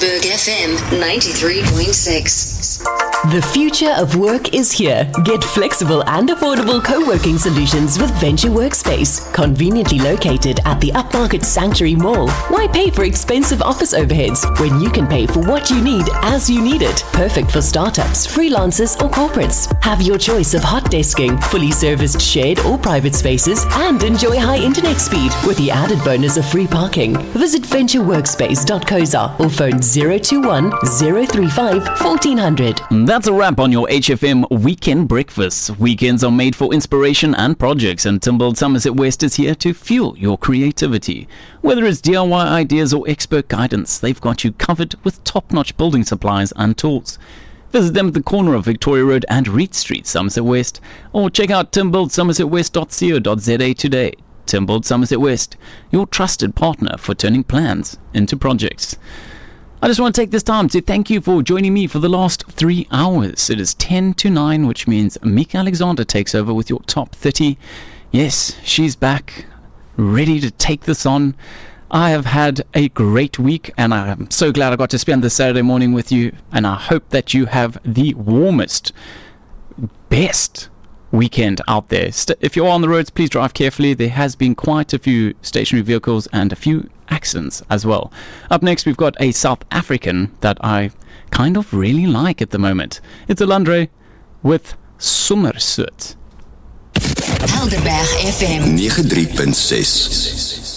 Johannesburg FM 93.6. The future of work is here. Get flexible and affordable co-working solutions with Venture Workspace, conveniently located at the Upmarket Sanctuary Mall. Why pay for expensive office overheads when you can pay for what you need as you need it? Perfect for startups, freelancers or corporates. Have your choice of hot desking, fully serviced shared or private spaces, and enjoy high internet speed with the added bonus of free parking. Visit ventureworkspace.co.za or phone 021 035 1400. That's a wrap on your HFM Weekend Breakfast. Weekends are made for inspiration and projects, and Timberland Somerset West is here to fuel your creativity. Whether it's DIY ideas or expert guidance, they've got you covered with top-notch building supplies and tools. Visit them at the corner of Victoria Road and Reed Street, Somerset West, or check out timbuildsomersetwest.co.za today. Timberland Somerset West, your trusted partner for turning plans into projects. I just want to take this time to thank you for joining me for the last 3 hours. It is 10 to 9, which means Mika Alexander takes over with your top 30. Yes, she's back, ready to take this on. I have had a great week, and I'm so glad I got to spend this Saturday morning with you, and I hope that you have the warmest, best weekend out there. If you're on the roads, please drive carefully. There has been quite a few stationary vehicles and a few accidents as well. Up next, we've got a South African that I kind of really like at the moment. It's Alandre with Somerset. Helderberg FM 93.6.